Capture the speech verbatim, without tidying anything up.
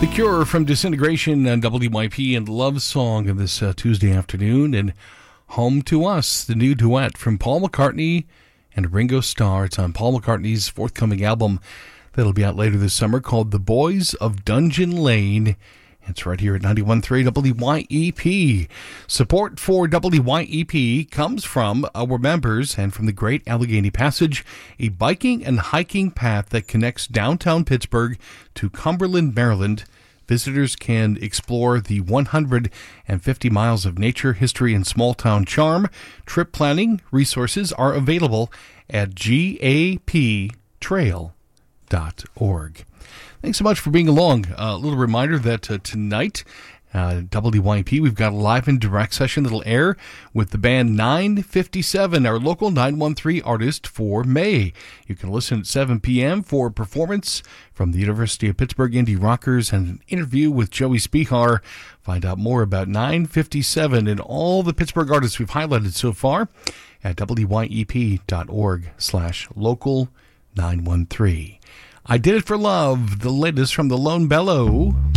The Cure from Disintegration on W Y P and Love Song of this uh, Tuesday afternoon. And Home to Us, the new duet from Paul McCartney and Ringo Starr. It's on Paul McCartney's forthcoming album that'll be out later this summer called The Boys of Dungeon Lane. It's right here at ninety-one point three W Y E P. Support for W Y E P comes from our members and from the Great Allegheny Passage, a biking and hiking path that connects downtown Pittsburgh to Cumberland, Maryland. Visitors can explore the one hundred fifty miles of nature, history, and small-town charm. Trip planning resources are available at G A P trail dot org. Thanks so much for being along. A uh, little reminder that uh, tonight, uh, W Y E P, we've got a live and direct session that'll air with the band nine fifty-seven, our local nine one three artist for May. You can listen at seven p.m. for a performance from the University of Pittsburgh Indie Rockers and an interview with Joey Spihar. Find out more about nine fifty-seven and all the Pittsburgh artists we've highlighted so far at W Y E P dot org slash local nine one three. I Did It for Love, the latest from the Lone Bellow.